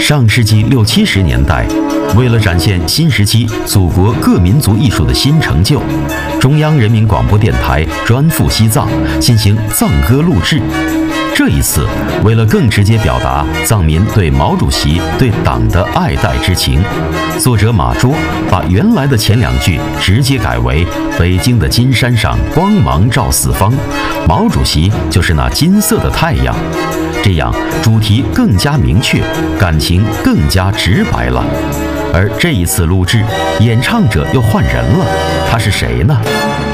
上世纪60、70年代，为了展现新时期祖国各民族艺术的新成就，中央人民广播电台专赴西藏进行藏歌录制。这一次，为了更直接表达藏民对毛主席、对党的爱戴之情，作者马卓把原来的前2句直接改为“北京的金山上光芒照四方，毛主席就是那金色的太阳”。这样主题更加明确，感情更加直白了。而这一次录制，演唱者又换人了，他是谁呢？